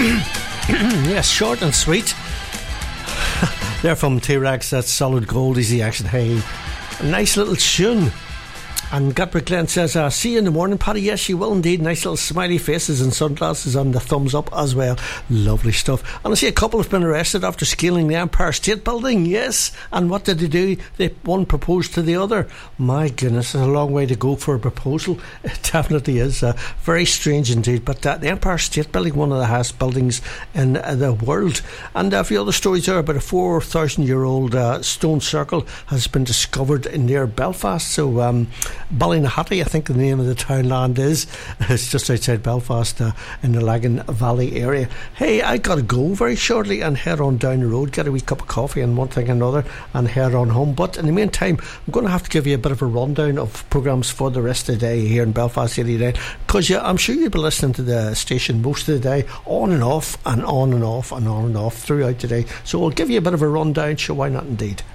Yes, short and sweet. They're from T-Rex, that's Solid Gold, Easy Action. Hey, a nice little tune. And Godfrey Glenn says, see you in the morning, Paddy. Yes, you will indeed. Nice little smiley faces and sunglasses and the thumbs up as well. Lovely stuff. And I see a couple have been arrested after scaling the Empire State Building. Yes. And what did they do? One proposed to the other. My goodness, it's a long way to go for a proposal. It definitely is. Very strange indeed. But the Empire State Building, one of the highest buildings in the world. And a few other stories there about a 4,000-year-old stone circle has been discovered near Belfast. So, Ballynahatty, I think the name of the townland is. It's just outside Belfast in the Lagan Valley area. Hey, I gotta go very shortly and head on down the road, get a wee cup of coffee and one thing and another, and head on home. But in the meantime, I'm going to have to give you a bit of a rundown of programmes for the rest of the day here in Belfast City today, because I'm sure you'll be listening to the station most of the day, on and off and on and off and on and off throughout the day. So I'll give you a bit of a rundown, so why not indeed.